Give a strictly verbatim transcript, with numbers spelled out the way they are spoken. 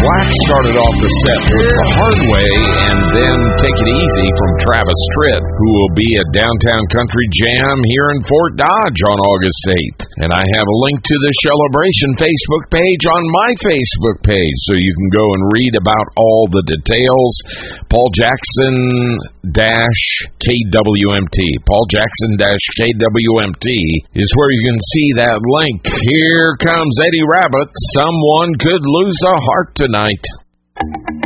Black started off the set with The Hard Way and then Take It Easy from Travis Tritt, who will be at Downtown Country Jam here in Fort Dodge on August eighth. And I have a link to the Celebration Facebook page on my Facebook page, so you can go and read about all the details. Paul Jackson K W M T. Paul Jackson K W M T is where you can see that link. Here comes Eddie Rabbitt. Someone could lose a heart tonight.